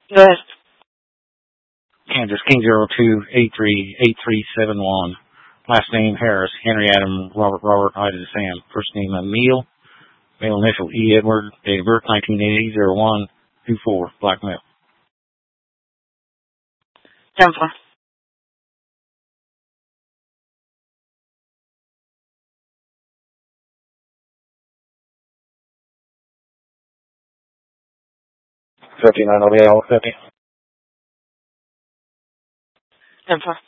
Go ahead. Kansas, King 02838371. Last name Harris, Henry Adam Robert Ida Sam. First name Emil, male initial E. Edward, date of birth 1980-01-24, black male. 10-4. $59 will be all 50. 10-4.